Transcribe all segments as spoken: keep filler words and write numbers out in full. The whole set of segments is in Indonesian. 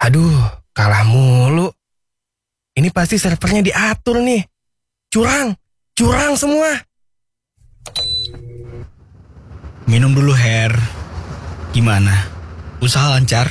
Aduh, kalah mulu. Ini pasti servernya diatur nih. Curang, curang semua. Minum dulu, Her. Gimana? Usaha lancar?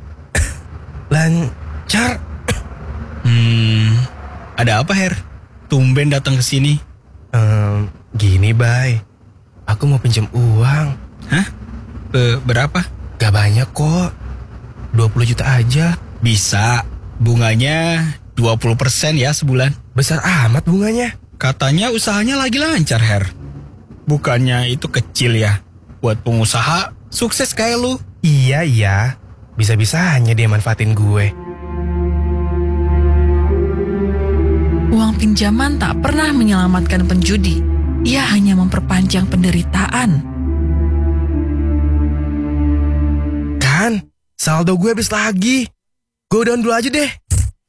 Lancar? Hmm, ada apa, Her? Tumben datang ke sini. Um, gini, Bay. Aku mau pinjam uang. Hah? Be- berapa? Gak banyak kok. dua puluh juta aja. Bisa. Bunganya dua puluh persen ya sebulan. Besar amat bunganya. Katanya usahanya lagi lancar, Her. Bukannya itu kecil ya? Buat pengusaha, sukses kayak lu. Iya, iya. Bisa-bisanya dia manfaatin gue. Uang pinjaman tak pernah menyelamatkan penjudi. Ia hanya memperpanjang penderitaan. Kan, saldo gue habis lagi. Gue down dulu aja deh.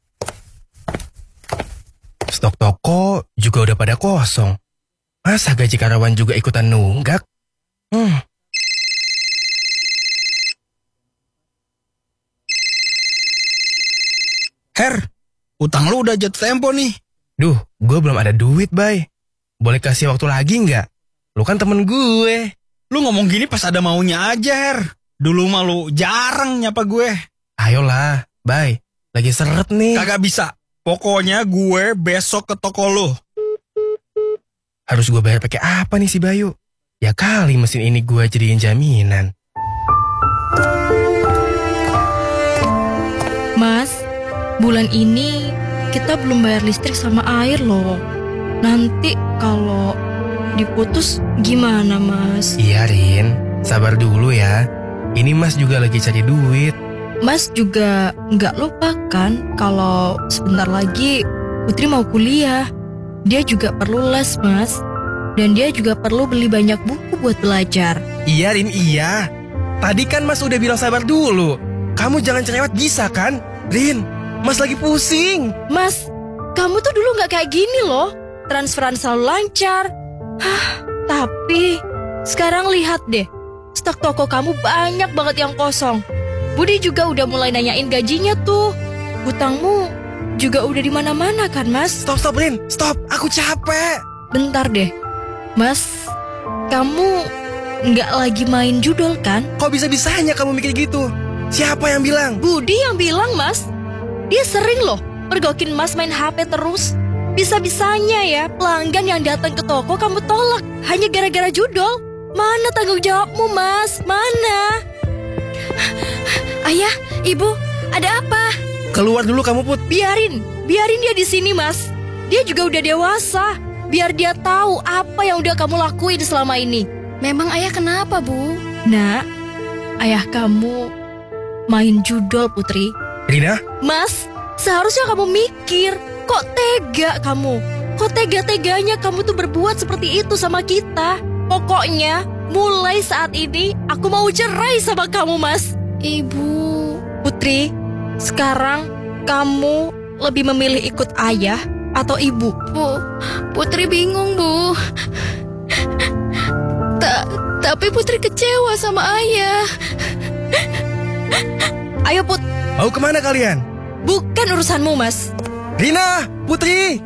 Stok toko juga udah pada kosong. Masa gaji karyawan juga ikutan nunggak? Hmm. Her, utang lu udah jatuh tempo nih. Duh, gue belum ada duit, Bay. Boleh kasih waktu lagi nggak? Lu kan temen gue. Lu ngomong gini pas ada maunya aja, Her. Dulu mah lu jarang nyapa gue. Ayolah, Bay. Lagi seret nih. Kagak bisa. Pokoknya gue besok ke toko lu. Harus gue bayar pakai apa nih si Bayu? Ya kali mesin ini gue jadiin jaminan. Mas, bulan ini kita belum bayar listrik sama air loh. Nanti kalau diputus gimana, Mas? Iya, Rin. Sabar dulu ya. Ini Mas juga lagi cari duit. Mas juga nggak lupa kan kalau sebentar lagi Putri mau kuliah. Dia juga perlu les, Mas. Dan dia juga perlu beli banyak buku buat belajar. Iya, Rin, iya. Tadi kan Mas udah bilang sabar dulu. Kamu jangan cerewet bisa kan? Rin, Mas lagi pusing. Mas, kamu tuh dulu nggak kayak gini loh. Transferan selalu lancar. Hah, tapi sekarang lihat deh. Stok toko kamu banyak banget yang kosong. Budi juga udah mulai nanyain gajinya tuh. Hutangmu juga udah di mana-mana kan, Mas? Stop, stop, Rin. Stop, aku capek. Bentar deh. Mas, kamu nggak lagi main judol kan? Kok bisa-bisanya kamu mikir gitu? Siapa yang bilang? Budi yang bilang, Mas. Dia sering loh mergokin Mas main H P terus. Bisa-bisanya ya pelanggan yang datang ke toko kamu tolak hanya gara-gara judol. Mana tanggung jawabmu, Mas? Mana? Ayah, Ibu, ada apa? Keluar dulu kamu, Put. Biarin, biarin dia di sini, Mas. Dia juga udah dewasa. Biar dia tahu apa yang udah kamu lakuin selama ini. Memang ayah kenapa, Bu? Nak, ayah kamu main judol, Putri. Rina? Mas, seharusnya kamu mikir. Kok tega kamu? Kok tega-teganya kamu tuh berbuat seperti itu sama kita? Pokoknya, mulai saat ini aku mau cerai sama kamu, Mas. Ibu. Putri, sekarang kamu lebih memilih ikut ayah atau ibu? Bu, Putri bingung, Bu. Ta tapi Putri kecewa sama ayah. Ayo, Put. Mau kemana kalian? Bukan urusanmu, Mas. Rina, Putri.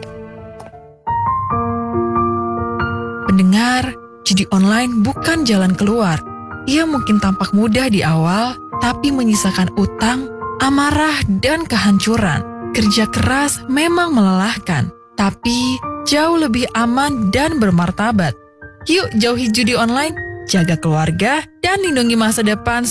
Pendengar, judi online bukan jalan keluar. Ia mungkin tampak mudah di awal, tapi menyisakan utang, amarah, dan kehancuran. Kerja keras memang melelahkan, tapi jauh lebih aman dan bermartabat. Yuk jauhi judi online, jaga keluarga, dan lindungi masa depan